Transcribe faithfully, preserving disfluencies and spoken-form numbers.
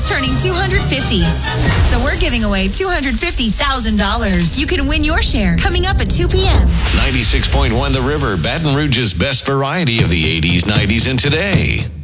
is turning two hundred fifty. So we're giving away two hundred fifty thousand dollars. You can win your share coming up at two p.m. ninety-six point one The River, Baton Rouge's best variety of the eighties, nineties, and today.